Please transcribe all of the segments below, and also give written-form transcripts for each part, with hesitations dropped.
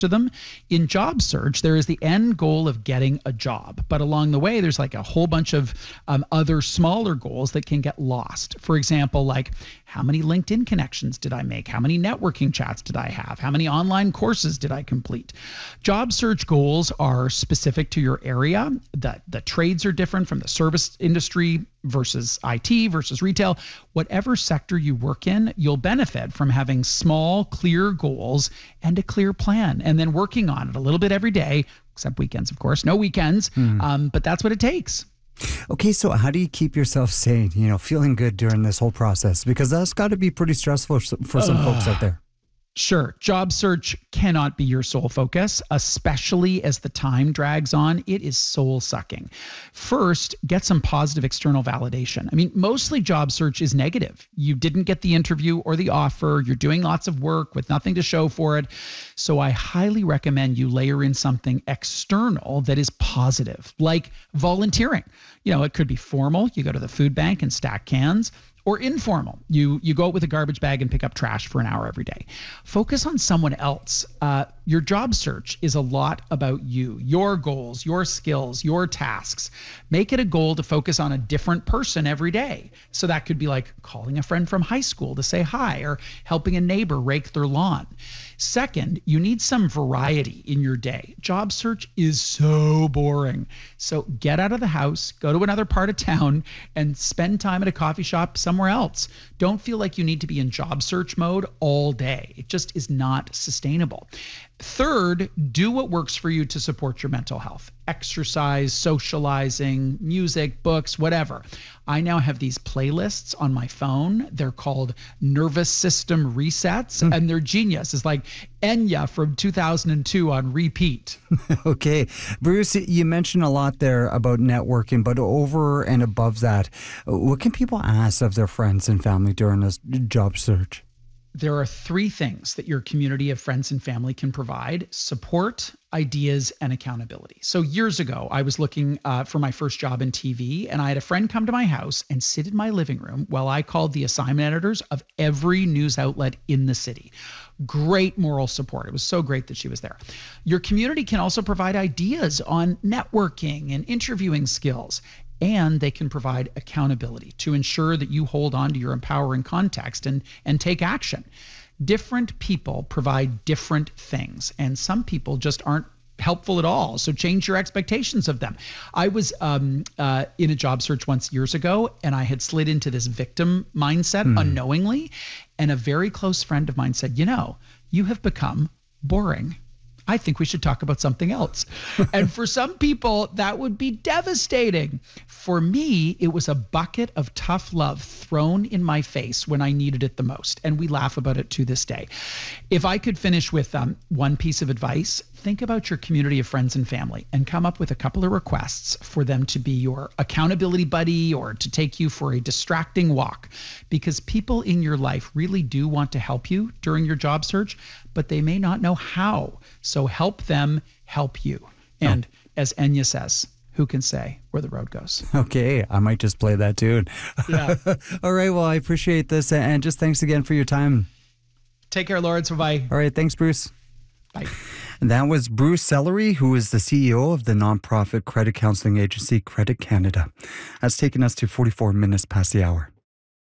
to them. In job search, there is the end goal of getting a job, but along the way, there's like a whole bunch of other smaller goals that can get lost. For example, like how many LinkedIn connections did I make? How many networking chats did I have? How many online courses did I complete? Job search goals are specific to your area. The trades are different from the service industry versus IT versus retail. Whatever sector you work in, you'll benefit from having small, clear goals and a clear plan, and then working on it a little bit every day, except weekends, of course. No weekends, but that's what it takes. Okay, so how do you keep yourself sane, feeling good during this whole process? Because that's got to be pretty stressful for some folks out there. Sure. Job search cannot be your sole focus, especially as the time drags on. It is soul sucking. First, get some positive external validation. I mean, mostly job search is negative. You didn't get the interview or the offer. You're doing lots of work with nothing to show for it. So I highly recommend you layer in something external that is positive, like volunteering. It could be formal. You go to the food bank and stack cans. Or informal, you go out with a garbage bag and pick up trash for an hour every day. Focus on someone else. Your job search is a lot about you, your goals, your skills, your tasks. Make it a goal to focus on a different person every day. So that could be like calling a friend from high school to say hi, or helping a neighbor rake their lawn. Second, you need some variety in your day. Job search is so boring. So get out of the house, go to another part of town, and spend time at a coffee shop somewhere else. Don't feel like you need to be in job search mode all day. It just is not sustainable. Third, do what works for you to support your mental health. Exercise, socializing, music, books, whatever. I now have these playlists on my phone. They're called nervous system resets, and they're genius. It's like Enya from 2002 on repeat. Okay. Bruce, you mentioned a lot there about networking, but over and above that, what can people ask of their friends and family during this job search? There are three things that your community of friends and family can provide: support, ideas, and accountability. So years ago, I was looking for my first job in TV, and I had a friend come to my house and sit in my living room while I called the assignment editors of every news outlet in the city. Great moral support. It was so great that she was there. Your community can also provide ideas on networking and interviewing skills. And they can provide accountability to ensure that you hold on to your empowering context and take action. Different people provide different things, and some people just aren't helpful at all. So change your expectations of them. I was in a job search once years ago, and I had slid into this victim mindset unknowingly. And a very close friend of mine said, you have become boring. I think we should talk about something else. And for some people, that would be devastating. For me, it was a bucket of tough love thrown in my face when I needed it the most. And we laugh about it to this day. If I could finish with one piece of advice, think about your community of friends and family and come up with a couple of requests for them to be your accountability buddy or to take you for a distracting walk. Because people in your life really do want to help you during your job search, but they may not know how. So help them help you. And as Enya says, who can say where the road goes? Okay, I might just play that tune. Yeah. All right, well, I appreciate this. And just thanks again for your time. Take care, Lawrence. Bye-bye. All right, thanks, Bruce. Bye. And that was Bruce Sellery, who is the CEO of the nonprofit credit counseling agency Credit Canada. That's taken us to 44 minutes past the hour.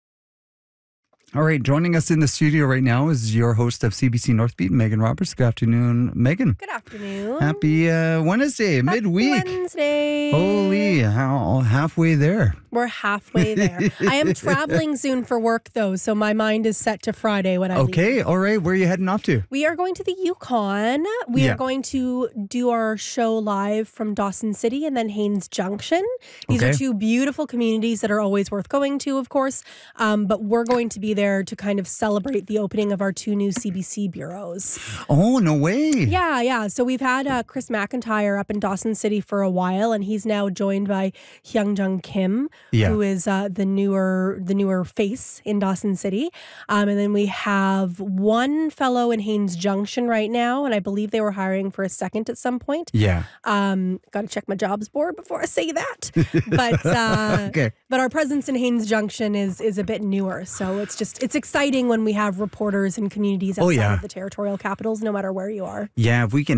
All right, joining us in the studio right now is your host of CBC Northbeat, Megan Roberts. Good afternoon, Megan. Good afternoon. Happy Wednesday, midweek. Wednesday. Holy, halfway there. We're halfway there. I am traveling soon for work, though, so my mind is set to Friday when I leave. Okay, all right. Where are you heading off to? We are going to the Yukon. We are going to do our show live from Dawson City and then Haines Junction. These are two beautiful communities that are always worth going to, of course, but we're going to be there to kind of celebrate the opening of our two new CBC bureaus. Oh, no way. Yeah. So we've had Chris McIntyre up in Dawson City for a while, and he's now joined by Hyunjung Kim, who is the newer face in Dawson City. And then we have one fellow in Haines Junction right now, and I believe they were hiring for a second at some point. Yeah. Got to check my jobs board before I say that. But but our presence in Haines Junction is a bit newer, so it's just it's exciting when we have reporters in communities outside of the territorial capitals, no matter where you are. Yeah, if we can